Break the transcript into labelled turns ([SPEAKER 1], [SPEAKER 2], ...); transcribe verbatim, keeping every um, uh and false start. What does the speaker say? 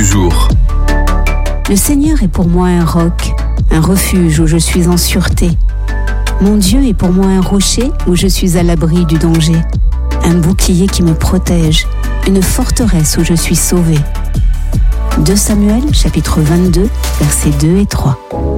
[SPEAKER 1] du jour.
[SPEAKER 2] Le Seigneur est pour moi un roc, un refuge où je suis en sûreté. Mon Dieu est pour moi un rocher où je suis à l'abri du danger, un bouclier qui me protège, une forteresse où je suis sauvé. deux Samuel, chapitre vingt-deux, versets deux et trois.